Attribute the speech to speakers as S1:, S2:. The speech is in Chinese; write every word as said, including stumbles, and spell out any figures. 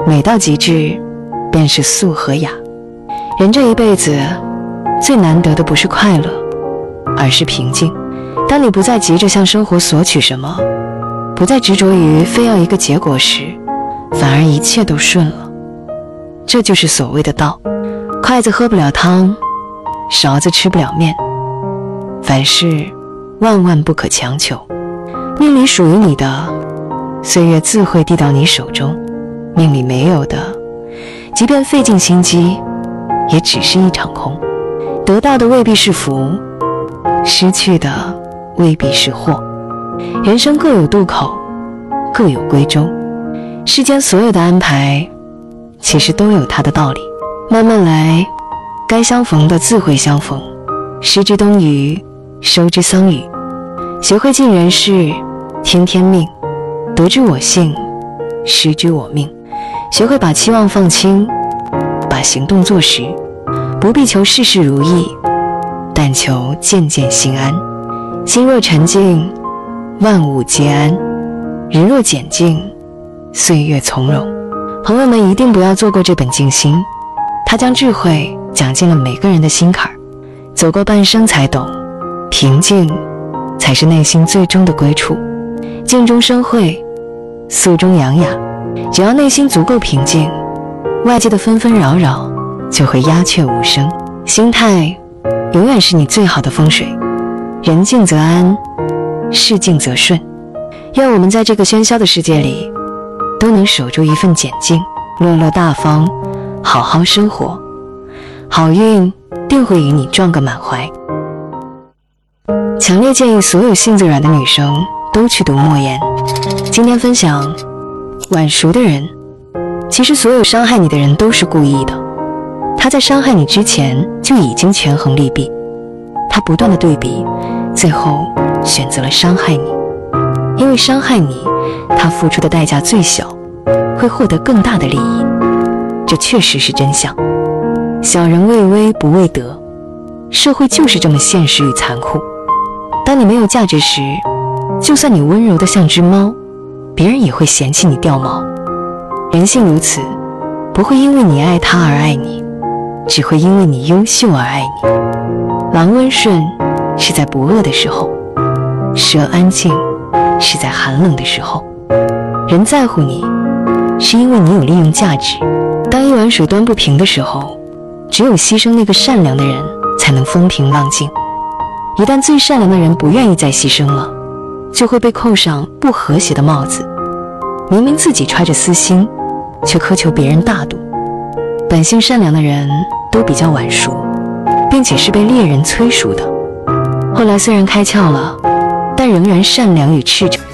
S1: 美到极致便是素和雅。人这一辈子最难得的不是快乐，而是平静。当你不再急着向生活索取什么，不再执着于非要一个结果时，反而一切都顺了。这就是所谓的道。筷子喝不了汤，勺子吃不了面，凡事万万不可强求。命里属于你的，岁月自会递到你手中；命里没有的，即便费尽心机，也只是一场空。得到的未必是福，失去的未必是祸。人生各有渡口，各有归舟。世间所有的安排，其实都有它的道理。慢慢来，该相逢的自会相逢。失之东隅，收之桑榆。学会尽人事，听天命。得之我幸，失之我命。学会把期望放轻，把行动做实。不必求事事如意，但求渐渐心安。心若沉静，万物皆安；人若简静，岁月从容。朋友们一定不要错过这本静心，它将智慧讲进了每个人的心坎儿。走过半生才懂，平静才是内心最终的归处。静中生慧，素中养雅。只要内心足够平静，外界的纷纷扰扰就会鸦雀无声。心态永远是你最好的风水。人静则安，事静则顺。愿我们在这个喧嚣的世界里，都能守住一份简静，落落大方，好好生活。好运定会与你撞个满怀。强烈建议所有性子软的女生都去读莫言。今天分享，晚熟的人，其实所有伤害你的人都是故意的。他在伤害你之前就已经权衡利弊，他不断的对比，最后选择了伤害你。因为伤害你，他付出的代价最小，会获得更大的利益。这确实是真相。小人畏威不畏德，社会就是这么现实与残酷。当你没有价值时，就算你温柔的像只猫，别人也会嫌弃你掉毛。人性如此，不会因为你爱他而爱你，只会因为你优秀而爱你。狼温顺是在不饿的时候，蛇安静是在寒冷的时候。人在乎你，是因为你有利用价值。当一碗水端不平的时候，只有牺牲那个善良的人，才能风平浪静。一旦最善良的人不愿意再牺牲了，就会被扣上不和谐的帽子。明明自己揣着私心，却苛求别人大度。本性善良的人都比较晚熟，并且是被猎人催熟的。后来虽然开窍了，但仍然善良与赤诚。